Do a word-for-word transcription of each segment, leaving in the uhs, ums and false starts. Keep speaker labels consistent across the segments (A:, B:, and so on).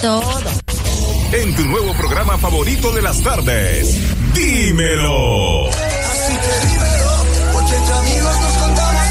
A: todo.
B: En tu nuevo programa favorito de las tardes, Dímelo.
C: Así que dímelo, porque entre amigos nos contamos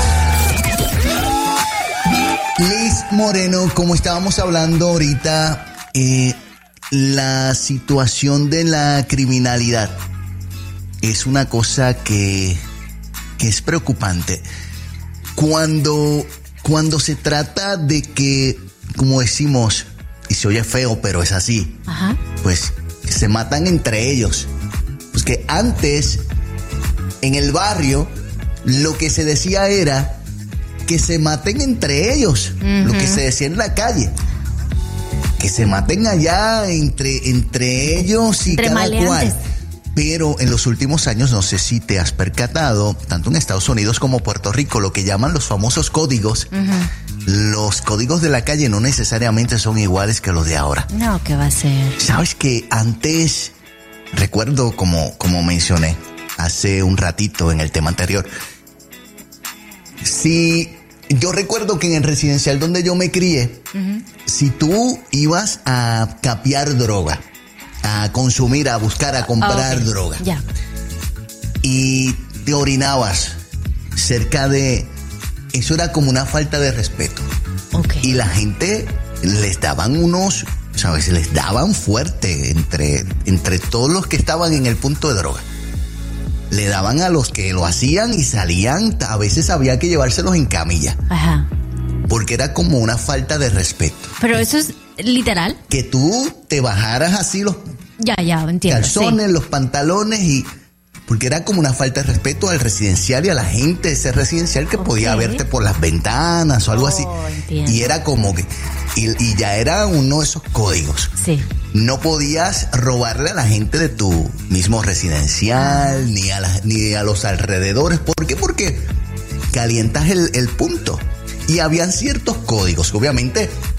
C: todo.
D: Liz Moreno, como estábamos hablando ahorita, eh, la situación de la criminalidad es una cosa que, que es preocupante. Cuando, cuando se trata de que, como decimos, y se oye feo, pero es así,
A: Ajá.
D: pues se matan entre ellos. Pues que antes, en el barrio, lo que se decía era que se maten entre ellos, uh-huh. Lo que se decía en la calle. Que se maten allá entre, entre ellos y entre cada maleantes. Cual. Pero en los últimos años, no sé si te has percatado, tanto en Estados Unidos como Puerto Rico, lo que llaman los famosos códigos, uh-huh. Los códigos de la calle no necesariamente son iguales que los de ahora.
A: No, ¿qué va a ser?
D: Sabes que antes, recuerdo como, como mencioné hace un ratito en el tema anterior, si yo recuerdo que en el residencial donde yo me crié, uh-huh. Si tú ibas a capear droga, a consumir, a buscar, a comprar okay. droga.
A: Ya.
D: Y te orinabas cerca de... Eso era como una falta de respeto.
A: Okay.
D: Y la gente les daban unos, ¿sabes? Les daban fuerte entre, entre todos los que estaban en el punto de droga. Le daban a los que lo hacían y salían, a veces había que llevárselos en camilla.
A: Ajá.
D: Porque era como una falta de respeto.
A: Pero eso es literal.
D: Que tú te bajaras así los
A: ya, ya, entiendo,
D: calzones,
A: sí.
D: Los pantalones y... Porque era como una falta de respeto al residencial y a la gente de ese residencial que okay. podía verte por las ventanas o algo
A: oh,
D: así.
A: Entiendo.
D: Y era como que... Y, y ya era uno de esos códigos.
A: Sí.
D: No podías robarle a la gente de tu mismo residencial, ah. ni, a la, ni a los alrededores. ¿Por qué? Porque calientas el, el punto. Y habían ciertos códigos. Obviamente